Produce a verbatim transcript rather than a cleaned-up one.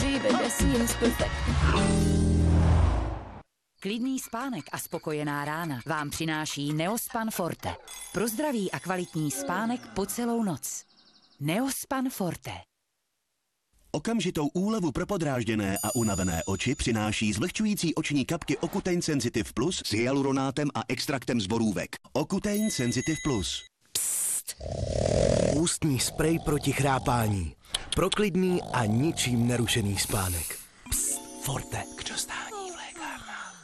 Every baby seems perfect. Klidný spánek a spokojená rána vám přináší Neospan Forte. Pro zdravý a kvalitní spánek po celou noc. Neospan Forte. Okamžitou úlevu pro podrážděné a unavené oči přináší zvlhčující oční kapky Ocutein Sensitive Plus s hyaluronátem a extraktem z borůvek. Ocutein Sensitive Plus. Psst. Ústní sprej proti chrápání. Pro klidný a ničím nerušený spánek. Psst. Forte.